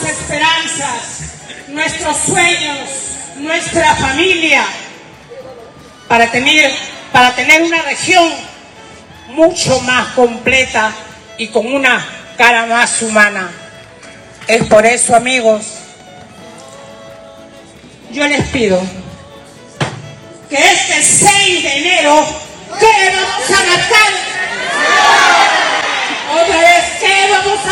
nuestras esperanzas, nuestros sueños, nuestra familia, para tener una región mucho más completa y con una cara más humana. Es por eso, amigos, yo les pido que este 6 de enero, ¿qué vamos a marcar? Otra vez, ¿qué vamos a